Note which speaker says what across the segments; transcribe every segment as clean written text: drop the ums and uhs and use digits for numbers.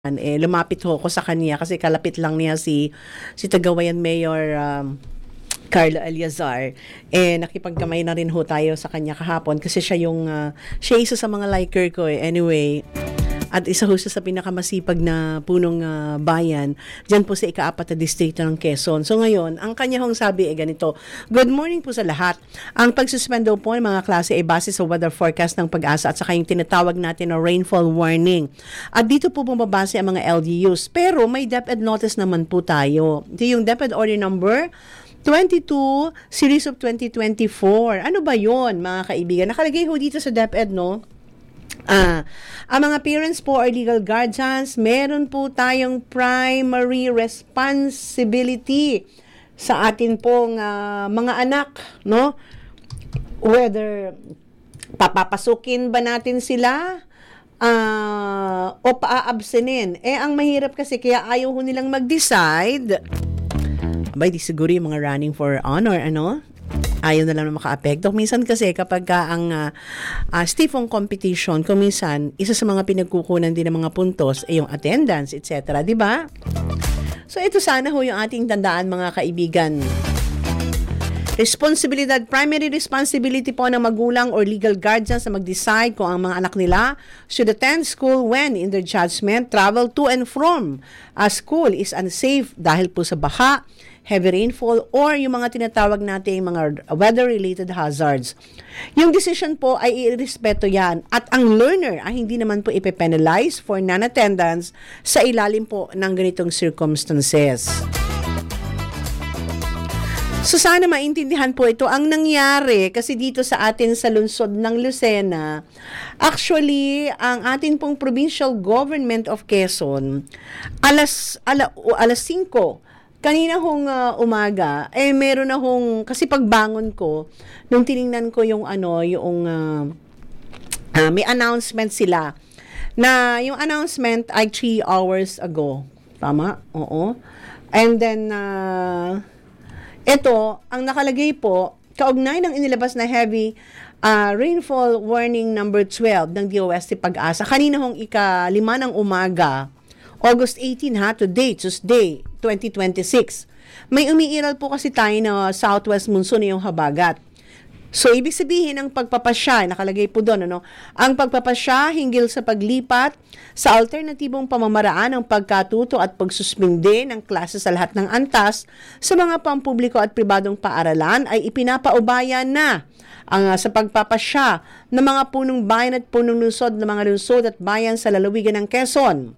Speaker 1: Lumapit ho ako sa kanya kasi kalapit lang niya si Tagawayan Mayor Carlo Eliazar. Nakipagkamay na rin ho tayo sa kanya kahapon kasi siya isa sa mga liker ko anyway. At isa ho siya sa pinakamasipag na punong bayan diyan po sa ika-4 na distrito ng Quezon. So ngayon, ang kanya hong sabi ganito: Good morning po sa lahat. Ang pagsuspend daw po ng mga klase ay base sa weather forecast ng Pag-asa at saka yung tinatawag natin na rainfall warning. At dito po bumabase ang mga LGUs. Pero may DepEd notice naman po tayo. Ito yung DepEd order number 22 series of 2024. Ano ba yon, mga kaibigan? Nakalagay ho dito sa DepEd, no? Ang mga parents po or legal guardians, meron po tayong primary responsibility sa atin pong mga anak, no? Whether papapasukin ba natin sila o paaabsenin. Ang mahirap kasi kaya ayaw ho nilang mag-decide. Abay, di siguro yung mga running for honor, ayaw na lang na maka-apekto. Minsan kasi kapag ang stiffong competition, kung minsan, isa sa mga pinagkukunan din ng mga puntos ay yung attendance, etc. Diba? So ito sana ho yung ating tandaan, mga kaibigan. Primary responsibility po ng magulang or legal guardians na mag-decide kung ang mga anak nila should attend school when, in their judgment, travel to and from a school is unsafe dahil po sa baha, heavy rainfall, or yung mga tinatawag natin mga weather-related hazards. Yung decision po ay irespeto yan at ang learner ay hindi naman po ipe-penalize for non-attendance sa ilalim po ng ganitong circumstances. So sana maintindihan po ito ang nangyari kasi dito sa atin sa lungsod ng Lucena. Actually, ang atin pong provincial government of Quezon alas 5 kanina hong umaga, meron na hong, kasi pagbangon ko, nung tiningnan ko yung may announcement sila, na yung announcement ay 3 hours ago. Tama? Oo. And then, ito, ang nakalagay po, kaugnay ng inilabas na heavy rainfall warning number 12 ng DOST Pag-asa, kanina hong ika-5 ng umaga, August 18 today, Tuesday, 2026. May umiiral po kasi tayo na southwest monsoon yung habagat. So, ibig sabihin, ang pagpapasya, nakalagay po doon, ang pagpapasya hinggil sa paglipat sa alternatibong pamamaraan ng pagkatuto at pagsuspinde ng klase sa lahat ng antas sa mga pampubliko at pribadong paaralan ay ipinapaubaya na sa pagpapasya ng mga punong bayan at punong lungsod ng mga lungsod at bayan sa lalawigan ng Quezon.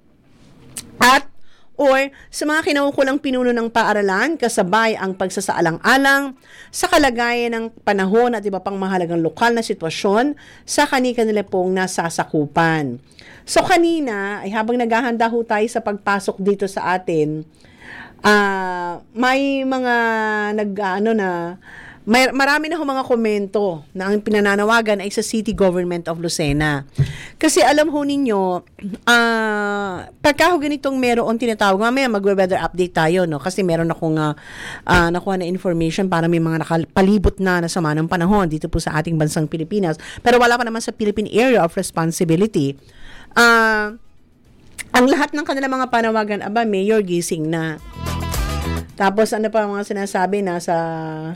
Speaker 1: Or sa mga kinaukulang pinuno ng paaralan, kasabay ang pagsasaalang-alang sa kalagayan ng panahon at iba pang mahalagang lokal na sitwasyon sa kanila pong nasasakupan. So kanina, ay habang naghahanda ho tayo sa pagpasok dito sa atin, may mga marami na ho mga komento na ang pinananawagan ay sa City Government of Lucena. Kasi alam ho ninyo, pagka ho ganitong meron tinatawag, mamaya mag-weather update tayo, kasi meron akong nakuha na information para may mga nakalibot na sama ng panahon dito po sa ating bansang Pilipinas. Pero wala pa naman sa Philippine Area of Responsibility. Ang lahat ng kanilang mga panawagan, Mayor, gising na. Tapos ano pa mga sinasabi na sa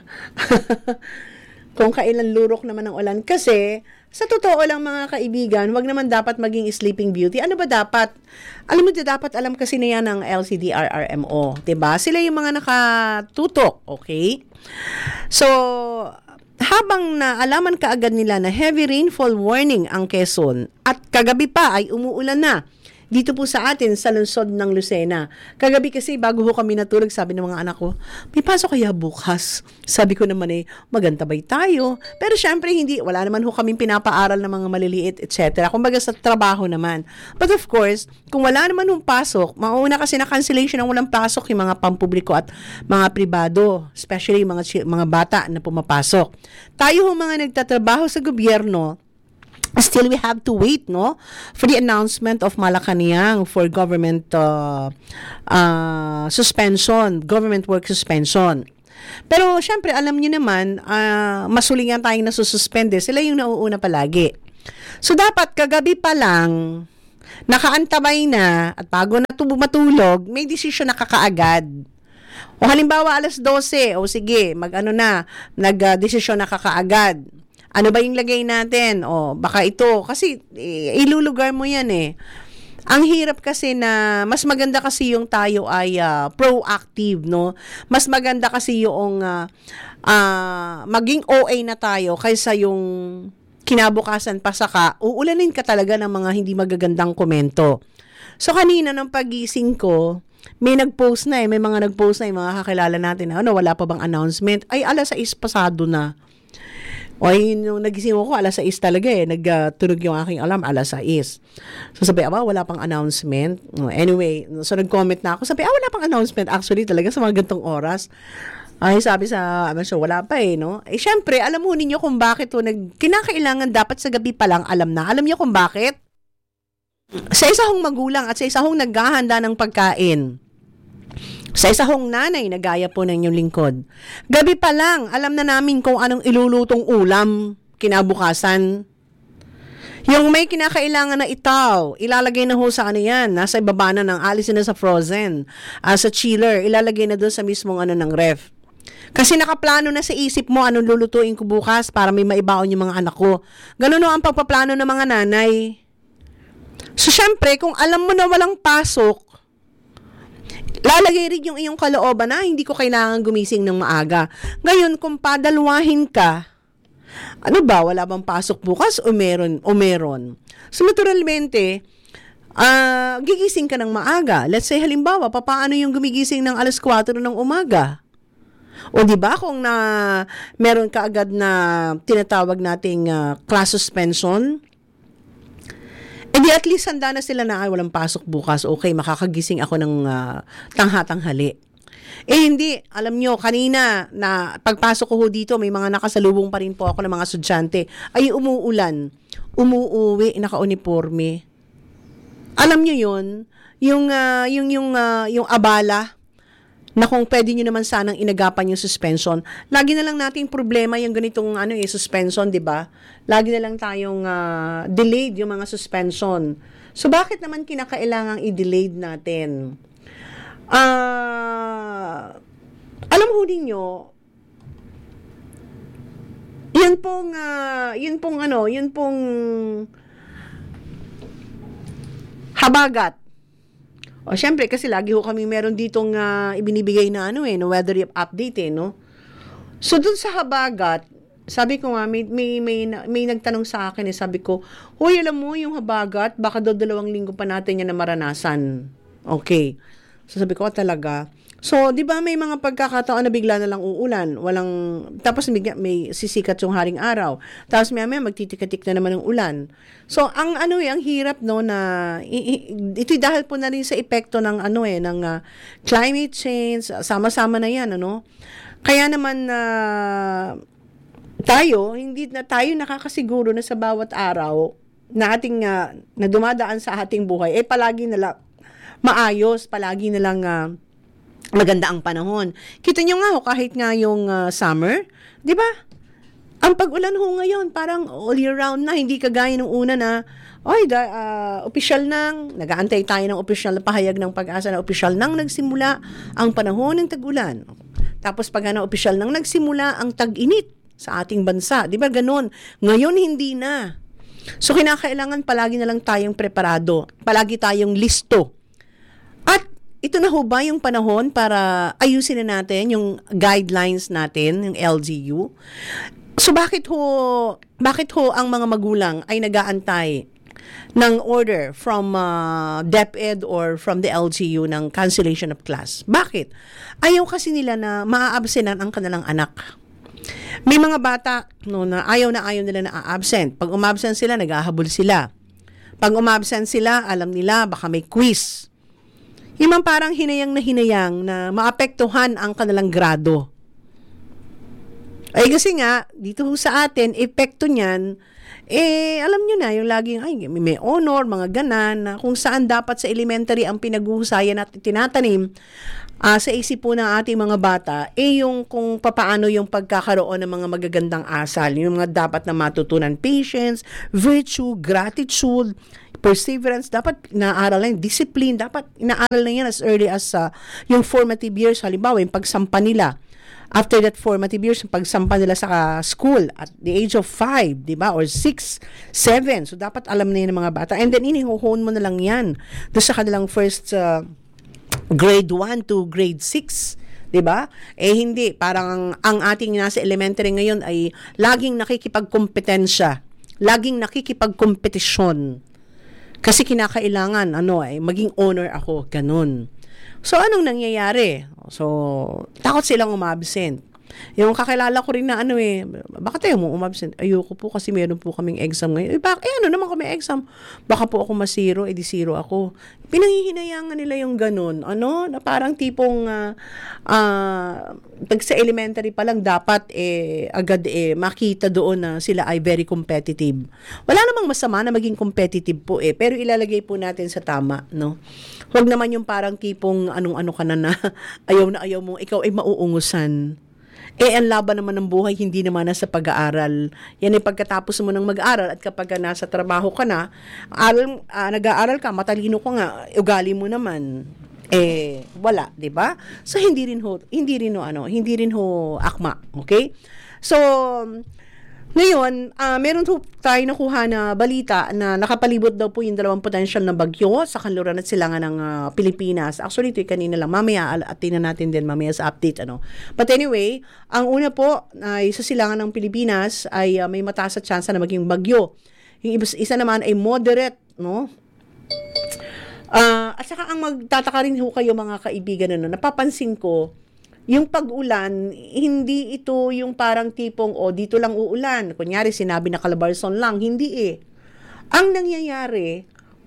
Speaker 1: kung kailan lurok naman ng ulan. Kasi sa totoo lang, mga kaibigan, wag naman dapat maging sleeping beauty. Ano ba dapat? Dapat alam kasi na yan ng LCDRRMO, 'di ba? Sila yung mga nakatutok, okay? So habang naalaman kaagad nila na heavy rainfall warning ang Quezon at kagabi pa ay umuulan na dito po sa atin sa lungsod ng Lucena. Kagabi kasi bago ho kami natulog, sabi ng mga anak ko, may pasok kaya bukas? Sabi ko naman magantabay tayo. Pero syempre wala naman ho kaming pinapaaral ng mga maliliit, etc. Kumbaga sa trabaho naman. But of course, kung wala naman hong pasok, mauna kasi na cancellation ang walang pasok yung mga pampubliko at mga pribado, especially mga bata na pumapasok. Tayo ho mga nagtatrabaho sa gobyerno, still we have to wait for the announcement of Malacanang for government suspension, government work suspension. Pero syempre alam niyo naman, masulingan tayong nasususpende, sila yung nauuna palagi. So dapat kagabi pa lang nakaantabay na at bago na matulog, may desisyon na kakaagad. O halimbawa alas 12, o sige, nag-desisyon na kakaagad. Ano ba yung lagay natin? O baka ito, kasi ilulugar mo yan eh. Ang hirap kasi na, mas maganda kasi yung tayo ay proactive, no? Mas maganda kasi yung maging OA na tayo kaysa yung kinabukasan pa saka, uulanin ka talaga ng mga hindi magagandang komento. So kanina ng pagising ko, may nag-post na may mga nag-post na yung mga kakilala natin, wala pa bang announcement? Ay, alas 6 pasado na. O yung nagising ko, alas 6 talaga nagtunog yung aking alarm, alas 6. So sabi, wala pang announcement. Anyway, so nag-comment na ako, sabi, wala pang announcement actually talaga sa mga gantong oras. Ay, sabi sa so wala pa no? Syempre, alam mo ninyo kung bakit kinakailangan dapat sa gabi pa lang alam na. Alam niyo kung bakit? Sa isa hong magulang at sa isa hong naghahanda ng pagkain. Sa isa hong nanay na gaya po ng inyong lingkod. Gabi pa lang, alam na namin kung anong ilulutong ulam kinabukasan. Yung may kinakailangan na itaw, ilalagay na ho sa yan, nasa ibaba na ng alisin na sa frozen, sa chiller, ilalagay na doon sa mismong ng ref. Kasi nakaplano na sa isip mo anong lulutuin ko bukas para may maibaon yung mga anak ko. Ganun ang pagpaplano ng mga nanay. So, syempre, kung alam mo na walang pasok, lalagay rin yung iyong kalooban na hindi ko kailangan gumising ng maaga. Ngayon, kung padalwahin ka, wala bang pasok bukas o meron? So, naturalmente, gigising ka ng maaga. Let's say, halimbawa, paano yung gumigising ng alas 4 ng umaga? O di ba kung meron ka agad na tinatawag nating class suspension, di at least handa na sila na walang pasok bukas. Okay, makakagising ako ng tanghatanghali. Hindi, alam nyo, kanina na pagpasok ko dito, may mga nakasalubong pa rin po ako ng mga estudyante. Ay umuulan, umuuwi, naka-uniforme. Alam nyo yun, yung abala, na kung pwede nyo naman sanang inagapan yung suspension. Lagi na lang nating problema yung ganitong suspension, di ba? Lagi na lang tayong delayed yung mga suspension. So, bakit naman kinakailangang i-delayed natin? Alam ho ninyo, yun pong habagat. O, syempre, kasi lagi ho kami meron ditong ibinibigay na weather update, no? So, dun sa habagat, sabi ko nga, may nagtanong sa akin, sabi ko, huy, alam mo, yung habagat, baka daw 2 linggo pa natin yan na maranasan. Okay. So, sabi ko, talaga. So, di ba may mga pagkakataon na bigla na lang uulan, tapos may sisikat yung haring araw, tapos may magtitikatik na naman ng ulan. So, ang hirap, no, na, ito dahil po na rin sa epekto ng, ng climate change, sama-sama na yan, Kaya naman, hindi na tayo nakakasiguro na sa bawat araw na ating, na dumadaan sa ating buhay, palagi na lang maayos, palagi na lang maganda ang panahon. Kita nyo nga kahit nga yung summer, di ba? Ang pag-ulan ho ngayon, parang all year round na, hindi kagaya nung una na, opisyal nang, nag-aantay tayo ng opisyal na pahayag ng Pag-asa na opisyal nang nagsimula ang panahon ng tag-ulan. Tapos pag opisyal nang nagsimula ang tag-init sa ating bansa. Di ba ganun? Ngayon hindi na. So kinakailangan palagi na lang tayong preparado, palagi tayong listo. At ito na ho ba yung panahon para ayusin na natin yung guidelines natin, yung LGU? So bakit ho ang mga magulang ay nag-aantay ng order from DepEd or from the LGU ng cancellation of class? Bakit? Ayaw kasi nila na maa-absenan ang kanilang anak. May mga bata na ayaw nila na a-absent. Pag umabsent sila, nag-ahabol sila. Pag umabsent sila, alam nila baka may quiz. Yung parang hinayang na maapektuhan ang kanilang grado. Ay kasi nga, dito sa atin, epekto niyan, alam nyo na, yung laging, may honor, mga ganan, na kung saan dapat sa elementary ang pinag-uusayan at tinatanim sa isip po ng ating mga bata, yung kung papaano yung pagkakaroon ng mga magagandang asal, yung mga dapat na matutunan, patience, virtue, gratitude, perseverance, dapat inaaral na yun. Discipline, dapat inaaral na yan as early as yung formative years. Halimbawa, yung pagsampa nila. After that formative years, yung pagsampa nila sa school at the age of 5, di ba? Or 6, 7. So, dapat alam na yun ng mga bata. And then, inihuhone mo na lang yan doon sa kanilang first grade 1 to grade 6. 'Di ba? Hindi, parang ang ating nasa elementary ngayon ay laging nakikipagkompetensya, laging nakikipagkompetisyon. Kasi kinakailangan maging honor ako, ganun. So anong nangyayari? So takot silang umabsent. Yung kakilala ko rin na bakit tayo mo umabsent? Ayoko po kasi meron po kaming exam ngayon. Ano naman kami exam? Baka po ako masiro, edi zero ako. Pinanghihinayangan nila yung ganun. Na parang tipong pag sa elementary pa lang dapat agad makita doon na sila ay very competitive. Wala namang masama na maging competitive po pero ilalagay po natin sa tama, no? Huwag naman yung parang tipong anong-ano ka na ayaw mo, ikaw ay mauungusan. Ang laban naman ng buhay, hindi naman nasa pag-aaral. Yan ay pagkatapos mo ng mag-aaral at kapag nasa trabaho ka na, nag-aaral ka, matalino ka nga, ugali mo naman. Wala, 'di ba? So hindi rin ho akma, okay? So ngayon, meron tayo nakuha na balita na nakapalibot daw po yung 2 potential na bagyo sa kanluran at silangan ng Pilipinas. Actually, ito kanina lang. Mamaya, tingnan natin din mamaya sa update. But anyway, ang una po ay sa silangan ng Pilipinas ay may mataas at tsansa na maging bagyo. Yung isa naman ay moderate, no? At saka ang magtataka rin ho kayo mga kaibigan napapansin ko, yung pag-ulan, hindi ito yung parang tipong, dito lang uulan. Kunyari, sinabi na Calabarzon lang. Hindi Ang nangyayari,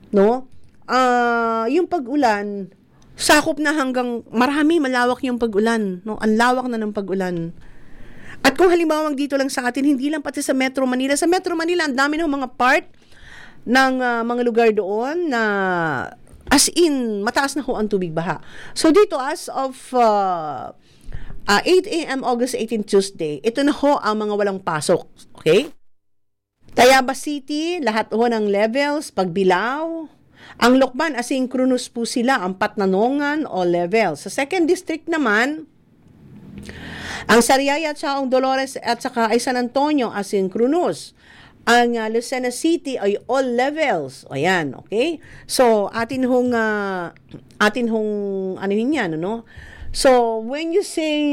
Speaker 1: yung pag-ulan, sakop na hanggang, malawak yung pag-ulan. Ang lawak na ng pag-ulan. At kung halimbawa dito lang sa atin, hindi lang pati sa Metro Manila. Sa Metro Manila, ang dami ng mga part ng mga lugar doon na as in, mataas na ho ang tubig baha. So dito, as of 8 a.m. August 18 Tuesday, ito na ho ang mga walang pasok. Okay? Tayabas City, lahat ho ng levels, Pagbilao. Ang Lokban, asynchronous po sila, ang Patnanongan, all levels. Sa second district naman, ang Sariaya at saka ang Dolores at saka ay San Antonio, asynchronous. Ang Lucena City ay all levels. Ayan, okay? So, atin hong yan, So, when you say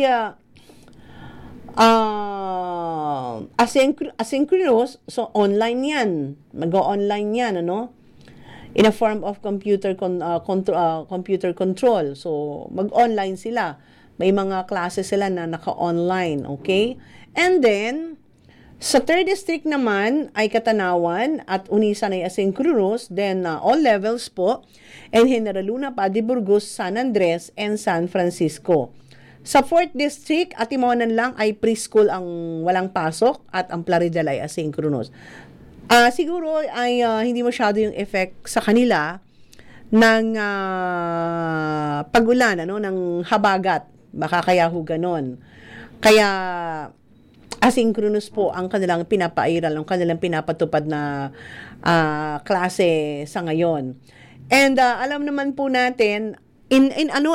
Speaker 1: asynchronous, so online yan. Mag-online yan, in a form of computer control. So, mag-online sila. May mga classes sila na naka-online, okay? And then, sa third district naman ay Katanawan at Unisan ay asynchronous, then all levels po, and General Luna, Padre Burgos, San Andres, and San Francisco. Sa 4th District, Atimonan lang ay preschool ang walang pasok at ang Plaridel ay asynchronous. Siguro ay hindi masyado yung effect sa kanila ng pag-ulan, ng habagat. Baka kaya ho ganon. Kaya asynchronous po ang kanilang pinapairal, ang kanilang pinapatupad na klase sa ngayon. And alam naman po natin in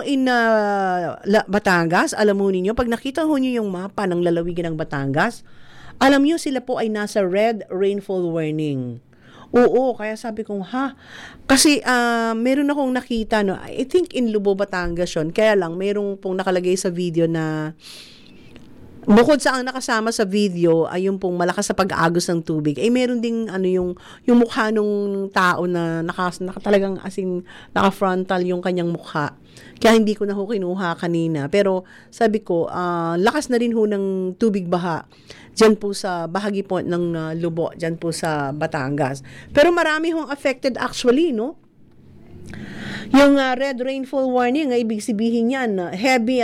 Speaker 1: Batangas, alam mo niyo pag nakita ho niyo yung mapa ng lalawigan ng Batangas, alam niyo sila po ay nasa red rainfall warning. Oo, kaya sabi ko, kasi meron akong nakita, I think in Lubo, Batangas yun. Kaya lang, meron pong nakalagay sa video na bukod sa ang nakasama sa video ay yung pong malakas sa pag-agos ng tubig, meron ding yung mukha nung tao na talagang asing naka-frontal yung kanyang mukha. Kaya hindi ko na ho kinuha kanina. Pero sabi ko, lakas na rin ho ng tubig baha dyan po sa bahagi po ng Lubo, dyan po sa Batangas. Pero marami hong affected actually, no? Yung red rainfall warning, ibig sabihin yan, heavy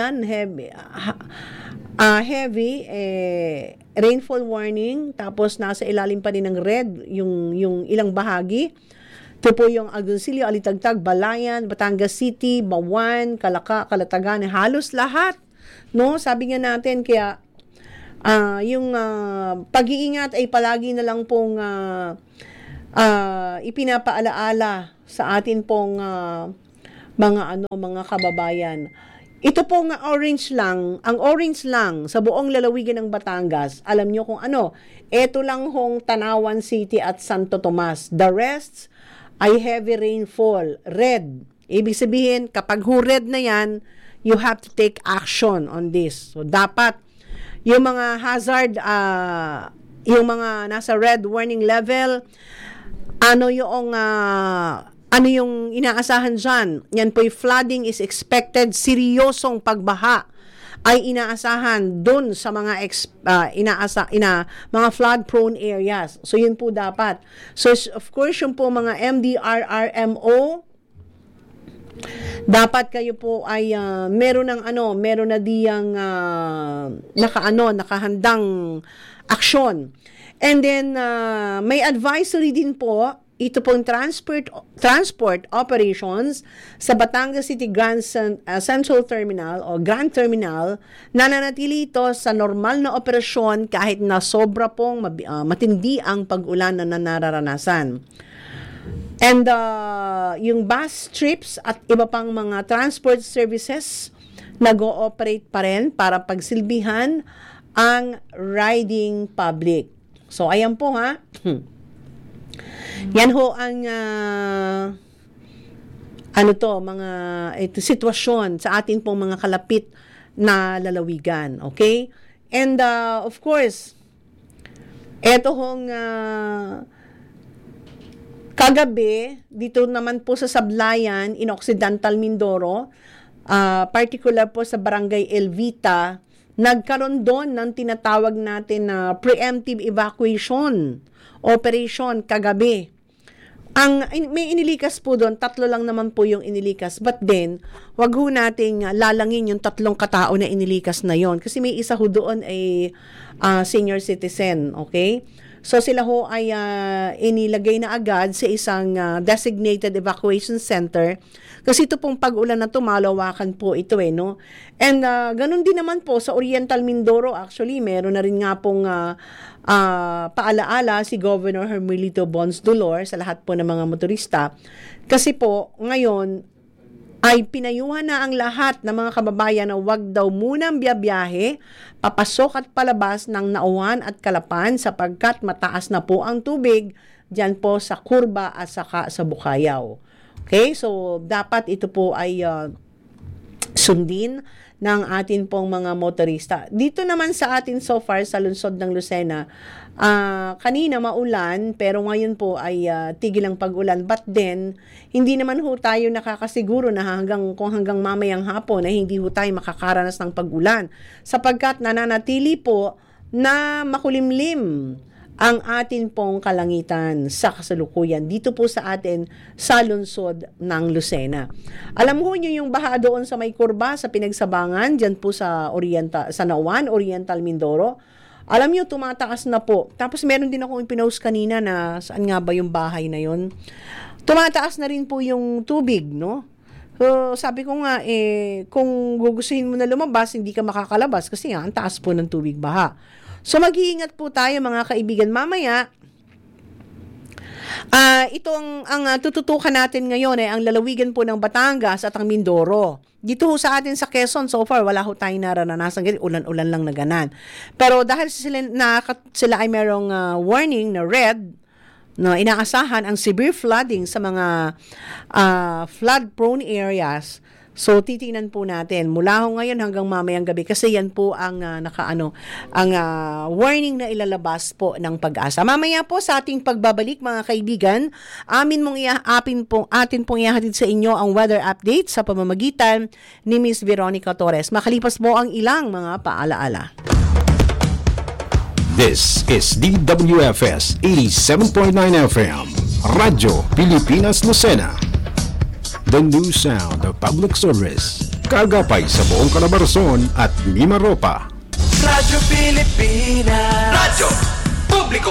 Speaker 1: rainfall warning, tapos nasa ilalim pa din ng red yung ilang bahagi. Ito po yung Agoncillo, Alitagtag, Balayan, Batangas City, Bawan, Calaca, Calatagan, halos lahat, no? Sabi nga natin, kaya yung pag-iingat ay palagi na lang pong ipinapaalaala sa atin pong mga kababayan. Ito pong orange lang, ang orange lang sa buong lalawigan ng Batangas. Alam nyo kung ano, ito lang hong Tanawan City at Santo Tomas. The rest ay heavy rainfall, red. Ibig sabihin, kapag red na yan, you have to take action on this. So, dapat yung mga hazard, yung mga nasa red warning level, ano yung inaasahan dyan? Yan po'y flooding is expected, seryosong pagbaha ay inaasahan dun sa mga mga flood-prone areas. So, yun po dapat. So, of course, yung po mga MDRRMO, dapat kayo po ay meron na diyang nakahandang aksyon. And then may advisory din po ito pong transport operations sa Batangas City Grand Central Terminal o Grand Terminal, nananatili ito sa normal na operasyon kahit na sobra pong matindi ang pag-ulan na nararanasan. And yung bus trips at iba pang mga transport services nag-ooperate pa rin para pagsilbihan ang riding public. So, ayan po ha. Yan ho ang sitwasyon sa atin pong mga kalapit na lalawigan. Okay? And of course, eto hong kagabi, dito naman po sa Sablayan, in Occidental Mindoro, particular po sa Barangay Elvita, nagkaroon doon ng tinatawag natin na preemptive evacuation operation kagabi. May inilikas po doon, 3 lang naman po yung inilikas. But then, wag ho nating lalangin yung 3 katao na inilikas na yon. Kasi may isa ho doon ay senior citizen, okay? So sila ho ay inilagay na agad sa isang designated evacuation center. Kasi ito pong pag-ulan na ito, malawakan po ito no? And ganun din naman po sa Oriental Mindoro, actually, meron na rin nga pong paalaala si Governor Hermelito Bons Dolor sa lahat po ng mga motorista. Kasi po, ngayon, ay pinayuhan na ang lahat ng mga kababayan na wag daw munang biyahe, papasok at palabas ng Nauhan at Calapan sapagkat mataas na po ang tubig dyan po sa Curva at saka sa Bukayaw. Okay, so dapat ito po ay sundin ng atin pong mga motorista. Dito naman sa atin so far sa lungsod ng Lucena, kanina maulan pero ngayon po ay tigil ang pag-ulan. But then, hindi naman ho tayo nakakasiguro na hanggang mamayang hapon na hindi ho tayo makakaranas ng pag-ulan. Sapagkat nananatili po na makulimlim ang atin pong kalangitan sa kasalukuyan dito po sa atin sa lungsod ng Lucena. Alam mo niyo yung baha doon sa may kurba sa Pinagsabangan, dyan po sa Nauhan, Oriental Mindoro. Alam niyo, tumataas na po. Tapos meron din akong pinost kanina na saan nga ba yung bahay na yon. Tumataas na rin po yung tubig, no? So, sabi ko nga, kung gugustuhin mo na lumabas, hindi ka makakalabas kasi nga, ang taas po ng tubig baha. So, mag-iingat po tayo mga kaibigan. Mamaya, ito ang tututukan natin ngayon ay ang lalawigan po ng Batangas at ang Mindoro. Dito ho sa atin sa Quezon, so far, wala ho tayong naranasan. Ulan-ulan lang na ganan. Pero dahil sila ay merong warning na red, no, inaasahan ang severe flooding sa mga flood-prone areas. So, titingnan po natin mula ho ngayon hanggang mamayang gabi kasi yan po ang warning na ilalabas po ng Pag-asa. Mamaya po sa ating pagbabalik mga kaibigan, atin pong ihahatid sa inyo ang weather update sa pamamagitan ni Miss Veronica Torres. Makalipas po ang ilang mga paalaala.
Speaker 2: This is DWFS 87.9 FM, Radyo Pilipinas Lucena. The new sound of public service. Kagapay sa buong Calabarzon at Mimaropa.
Speaker 3: Radyo Pilipinas. Radyo Publiko.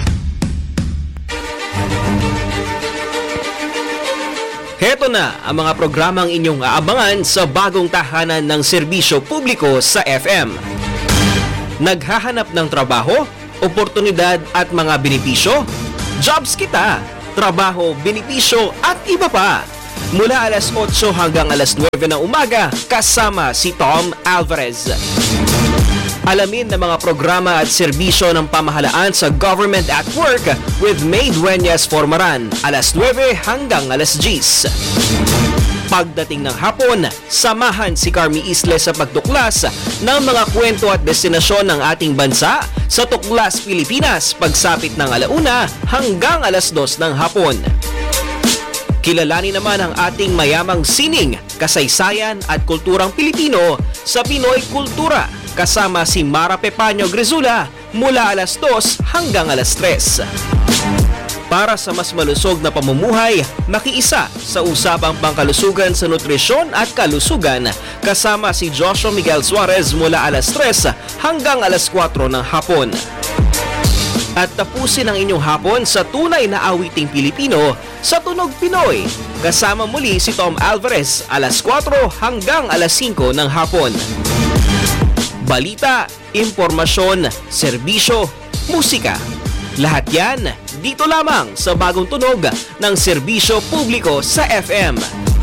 Speaker 3: Heto na ang mga programang inyong aabangan sa bagong tahanan ng serbisyo publiko sa FM. Naghahanap ng trabaho, oportunidad at mga benepisyo? Jobs Kita, trabaho, benepisyo at iba pa. Mula alas 8 hanggang alas 9 ng umaga, kasama si Tom Alvarez. Alamin ng mga programa at serbisyo ng pamahalaan sa Government at Work with May Dueñas Formaran, alas 9 hanggang alas 10. Pagdating ng hapon, samahan si Carmi Isle sa pagtuklas ng mga kwento at destinasyon ng ating bansa sa Tuklas Pilipinas pagsapit ng 1:00 hanggang alas 2 ng hapon. Kilalanin naman ang ating mayamang sining, kasaysayan at kulturang Pilipino sa Pinoy Kultura kasama si Mara Pepaño Grizula mula alas 2 hanggang alas 3. Para sa mas malusog na pamumuhay, makiisa sa usapang pangkalusugan sa nutrisyon at kalusugan kasama si Joshua Miguel Suarez mula alas 3 hanggang alas 4 ng hapon. At tapusin ang inyong hapon sa tunay na awiting Pilipino sa Tunog Pinoy. Kasama muli si Tom Alvarez alas 4 hanggang alas 5 ng hapon. Balita, impormasyon, serbisyo, musika. Lahat yan dito lamang sa bagong tunog ng serbisyo publiko sa FM.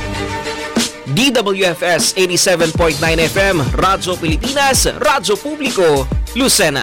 Speaker 3: DWFS 87.9 FM, Radyo Pilipinas, Radyo Publiko, Lucena.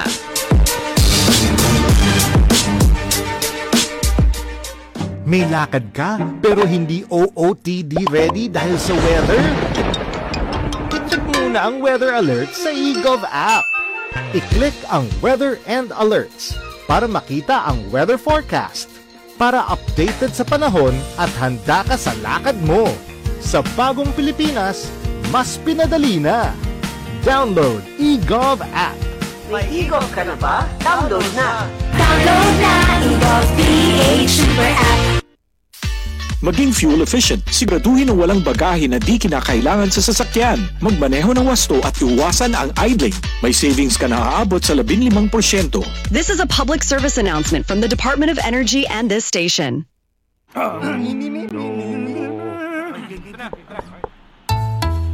Speaker 4: May lakad ka pero hindi OOTD ready dahil sa weather? I-check muna ang weather alert sa eGov app. I-click ang Weather and Alerts para makita ang weather forecast, para updated sa panahon at handa ka sa lakad mo. Sa bagong Pilipinas, mas pinadali na. Download eGov app.
Speaker 5: May eGov ka na ba? Download na! Download na eGov PH Super App!
Speaker 6: Maging fuel efficient, siguraduhin ang walang bagahe na di kinakailangan sa sasakyan. Magmaneho ng wasto at iwasan ang idling. May savings ka na aabot sa 15%.
Speaker 7: This is a public service announcement from the Department of Energy and this station.